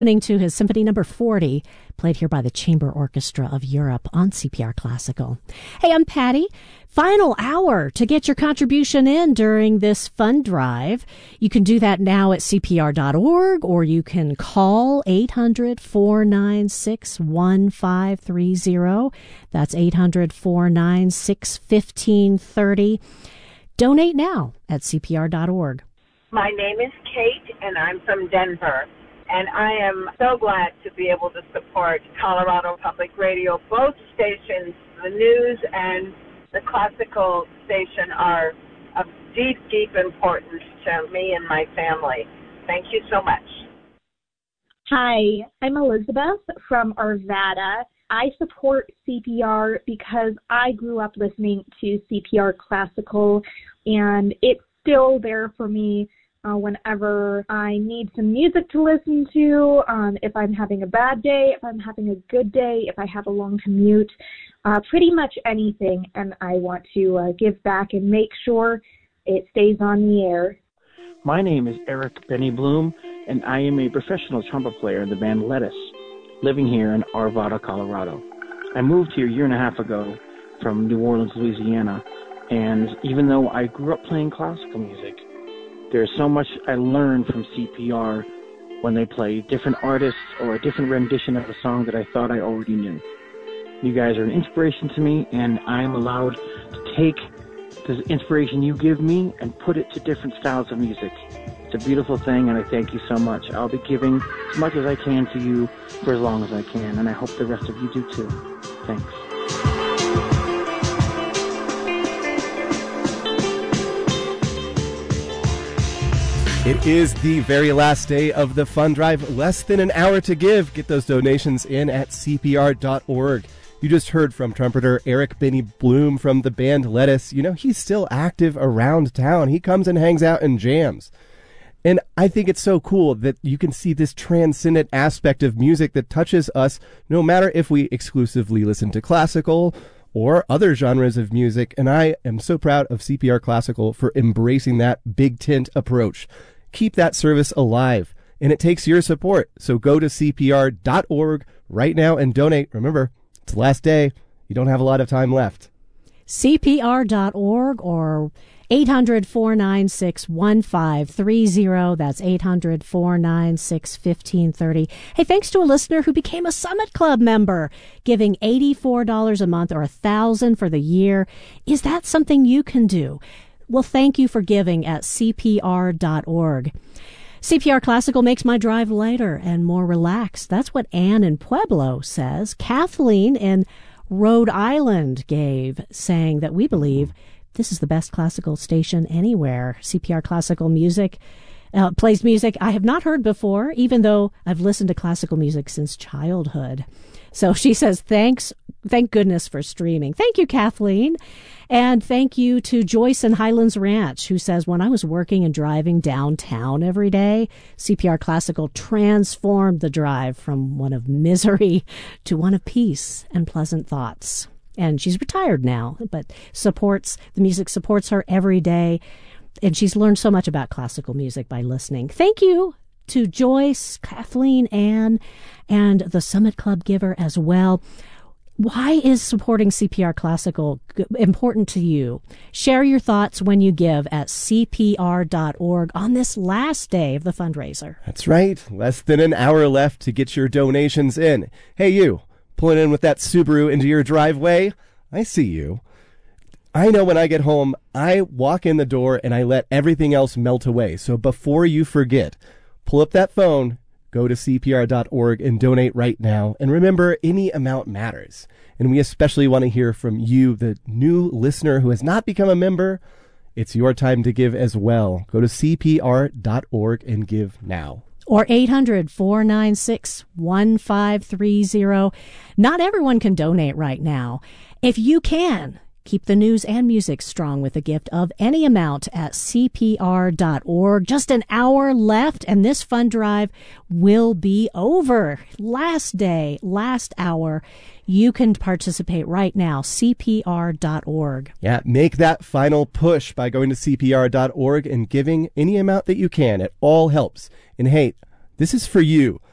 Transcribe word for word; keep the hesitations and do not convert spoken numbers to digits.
Listening to his Symphony Number forty, played here by the Chamber Orchestra of Europe on C P R Classical. Hey, I'm Patty. Final hour to get your contribution in during this fund drive. You can do that now at C P R dot org, or you can call eight hundred, four nine six, one five three zero. That's eight hundred, four nine six, one five three zero. Donate now at C P R dot org. My name is Kate, and I'm from Denver. And I am so glad to be able to support Colorado Public Radio. Both stations, the news and the classical station, are of deep, deep importance to me and my family. Thank you so much. Hi, I'm Elizabeth from Arvada. I support C P R because I grew up listening to C P R Classical, and it's still there for me. Uh, whenever I need some music to listen to, um, if I'm having a bad day, if I'm having a good day, if I have a long commute, uh, pretty much anything, and I want to uh, give back and make sure it stays on the air. My name is Eric Benny Bloom, and I am a professional trumpet player in the band Lettuce, living here in Arvada, Colorado. I moved here a year and a half ago from New Orleans, Louisiana, and even though I grew up playing classical music, there's so much I learned from C P R when they play different artists or a different rendition of a song that I thought I already knew. You guys are an inspiration to me, and I'm allowed to take the inspiration you give me and put it to different styles of music. It's a beautiful thing, and I thank you so much. I'll be giving as much as I can to you for as long as I can, and I hope the rest of you do too. Thanks. It is the very last day of the fund drive. Less than an hour to give. Get those donations in at C P R dot org. You just heard from trumpeter Eric Benny Bloom from the band Lettuce. You know, he's still active around town. He comes and hangs out and jams. And I think it's so cool that you can see this transcendent aspect of music that touches us, no matter if we exclusively listen to classical or other genres of music. And I am so proud of C P R Classical for embracing that big tent approach. Keep that service alive, and it takes your support. So go to C P R dot org right now and donate. Remember, it's the last day. You don't have a lot of time left. C P R dot org or eight hundred, four nine six, one five three zero. That's eight hundred, four nine six, one five three zero. Hey, thanks to a listener who became a Summit Club member, giving eighty-four dollars a month or one thousand dollars for the year. Is that something you can do? Well, thank you for giving at C P R dot org. C P R Classical makes my drive lighter and more relaxed. That's what Anne in Pueblo says. Kathleen in Rhode Island gave, saying that we believe this is the best classical station anywhere. C P R Classical Music uh, plays music I have not heard before, even though I've listened to classical music since childhood. So she says, thanks, thank goodness for streaming. Thank you, Kathleen. And thank you to Joyce in Highlands Ranch, who says, when I was working and driving downtown every day, C P R Classical transformed the drive from one of misery to one of peace and pleasant thoughts. And she's retired now, but supports, the music supports her every day. And she's learned so much about classical music by listening. Thank you to Joyce, Kathleen, Ann, and the Summit Club giver as well. Why is supporting C P R Classical important to you? Share your thoughts when you give at C P R dot org on this last day of the fundraiser. That's right. Less than an hour left to get your donations in. Hey, you, pulling in with that Subaru into your driveway? I see you. I know when I get home, I walk in the door and I let everything else melt away. So before you forget, pull up that phone, go to C P R dot org and donate right now. And remember, any amount matters. And we especially want to hear from you, the new listener who has not become a member. It's your time to give as well. Go to C P R dot org and give now. Or eight hundred, four nine six, one five three zero. Not everyone can donate right now. If you can, keep the news and music strong with a gift of any amount at C P R dot org. Just an hour left, and this fund drive will be over. Last day, last hour. You can participate right now, C P R dot org. Yeah, make that final push by going to C P R dot org and giving any amount that you can. It all helps. And hey, this is for you.